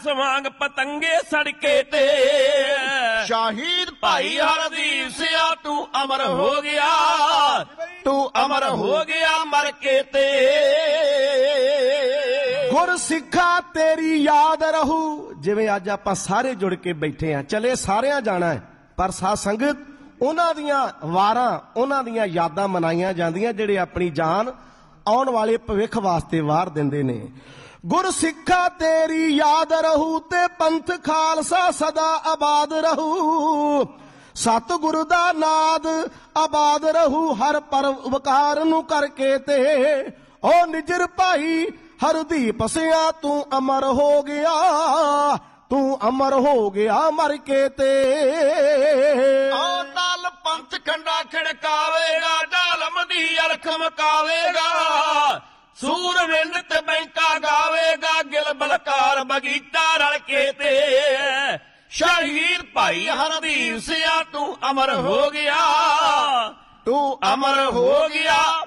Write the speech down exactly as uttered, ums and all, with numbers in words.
ਅਰਸ ਵਾਂਗ ਪਤੰਗੇ ਸੜਕੇ ਤੇ। ਸ਼ਹੀਦ ਭਾਈ ਹਰਦੀਪ ਸਿਆ ਤੂੰ ਅਮਰ ਹੋ ਗਿਆ, ਤੂੰ ਅਮਰ ਹੋ ਗਿਆ ਮਰ ਕੇ ਤੇ। ਗੁਰ ਸਿੱਖਾ ਤੇਰੀ ਯਾਦ ਰਹੂ। ਜਿਵੇਂ ਅੱਜ ਆਪਾਂ ਸਾਰੇ ਜੁੜ ਕੇ ਬੈਠੇ ਆ, ਚਲੇ ਸਾਰਿਆਂ ਜਾਣਾ ਹੈ, ਪਰ ਸਾਧ ਸੰਗਤ ਉਹਨਾਂ ਦੀਆਂ ਵਾਰਾਂ, ਉਹਨਾਂ ਦੀਆਂ ਯਾਦਾਂ ਮਨਾਈਆਂ ਜਾਂਦੀਆਂ ਜਿਹੜੇ ਆਪਣੀ ਜਾਨ ਆਉਣ ਵਾਲੇ ਭਵਿੱਖ ਵਾਸਤੇ ਵਾਰ ਦਿੰਦੇ ਨੇ। ਗੁਰ ਸਿੱਖਾ ਤੇਰੀ ਯਾਦ ਰਹੂ ਤੇ ਪੰਥ ਖਾਲਸਾ ਸਦਾ ਆਬਾਦ ਰਹੂ। ਸਤਿਗੁਰੂ ਦਾ ਨਾਦ ਆਬਾਦ ਰਹੂ ਹਰ ਪਰਉਪਕਾਰ ਨੂੰ ਕਰਕੇ ਤੇ। ਓ ਨਿਜਰ ਭਾਈ ਹਰਦੀਪ ਸਿਆ ਤੂੰ ਅਮਰ ਹੋ ਗਿਆ, ਤੂੰ ਅਮਰ ਹੋ ਗਿਆ ਮਰ ਕੇ ਤੇ। ਓ ਦਲ ਪੰਥ ਖੰਡਾ ਖੜਕਾਵੇਗਾ, ਢਾਲਮ ਦੀ ਅਲਖ ਮਕਾਵੇਗਾ, ਸੂਰਵਿੰਦ ਤੇ ਬੈਂਕਾ ਗਾਵੇਗਾ, ਗਿਲ ਬਲਕਾਰ ਬਗੀਚਾ ਰਲ ਕੇ ਤੇ। ਸ਼ਹੀਦ ਭਾਈ ਹਰਦੀਪ ਸਿਆ ਤੂੰ ਅਮਰ ਹੋ ਗਿਆ, ਤੂੰ ਅਮਰ ਹੋ ਗਿਆ